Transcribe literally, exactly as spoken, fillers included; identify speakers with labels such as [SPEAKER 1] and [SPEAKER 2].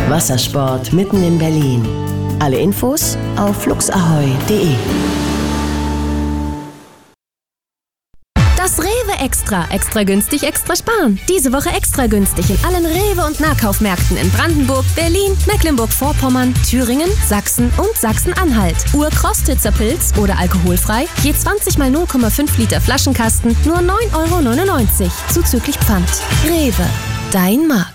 [SPEAKER 1] Wassersport mitten in Berlin. Alle Infos auf luxahoy punkt de.
[SPEAKER 2] Das Rewe Extra. Extra günstig, extra sparen. Diese Woche extra günstig in allen Rewe- und Nahkaufmärkten in Brandenburg, Berlin, Mecklenburg-Vorpommern, Thüringen, Sachsen und Sachsen-Anhalt. Ur-Krostitzer Pilz oder alkoholfrei, je zwanzig mal null Komma fünf Liter Flaschenkasten, nur neun Euro neunundneunzig, zuzüglich Pfand. Rewe, dein Markt.